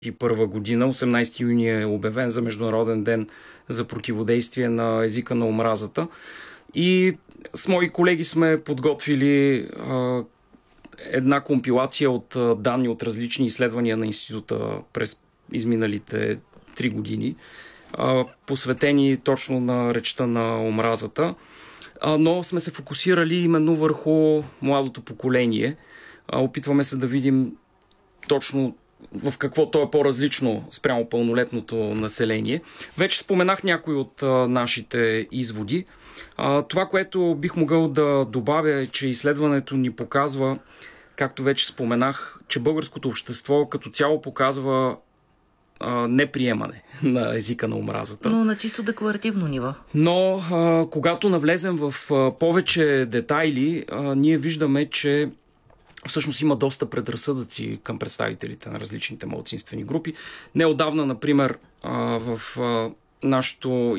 2021 година. 18 юни е обявен за Международен ден за противодействие на езика на омразата. И с мои колеги сме подготвили една компилация от данни от различни изследвания на института през изминалите 3 години, посветени точно на речта на омразата. Но сме се фокусирали именно върху младото поколение. Опитваме се да видим точно в какво то е по-различно спрямо пълнолетното население. Вече споменах някои от нашите изводи. Това, което бих могъл да добавя, е, че изследването ни показва, както вече споменах, че българското общество като цяло показва неприемане на езика на омразата. Но на чисто декларативно ниво. Но когато навлезем в повече детайли, ние виждаме, че всъщност има доста предразсъдъци към представителите на различните малцинствени групи. Неотдавна, например, в нашето